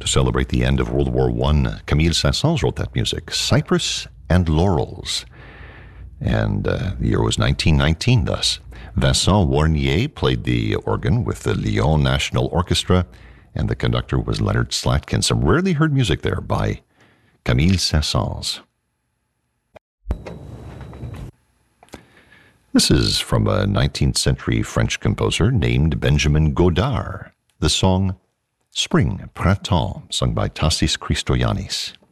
To celebrate the end of World War I, Camille Saint-Saëns wrote that music, Cypress and Laurels. And the year was 1919 thus. Vincent Warnier played the organ with the Lyon National Orchestra, and the conductor was Leonard Slatkin. Some rarely heard music there by Camille Saint-Saëns. This is from a 19th century French composer named Benjamin Godard. The song Spring, Printemps, sung by Tassis Christoyanis.